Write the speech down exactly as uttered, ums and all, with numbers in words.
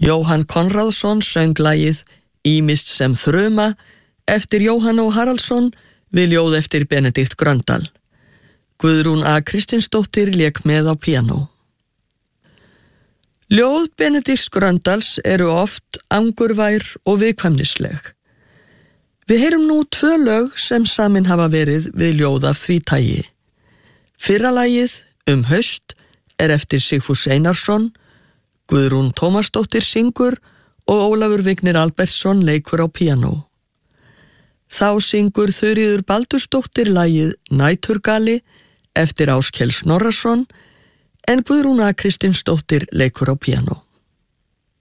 Jóhann Konráðsson söng lagið Ýmist sem þruma eftir Jóhann Ó. Haraldsson við ljóð eftir Benedikt Gröndal. Guðrún A. Kristinsdóttir lék með á píanó. Ljóð Benedikts Gröndals eru oft angurvær og viðkvæmnisleg. Við heyrum nú tvö lög sem samin hafa verið við ljóð af því tagi. Fyrra lagið, Um haust, er eftir Sigfús Einarsson, Guðrún Tómasdóttir syngur og Ólafur Vignir Albertsson leikur á píanó. Þá syngur Þuríður Baldursdóttir lagið Næturgali eftir Áskell Snorrason en Guðrún A. Kristinsdóttir leikur á píanó.